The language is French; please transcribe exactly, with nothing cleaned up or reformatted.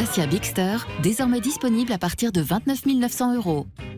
Dacia Bigster, désormais disponible à partir de vingt-neuf mille neuf cents euros.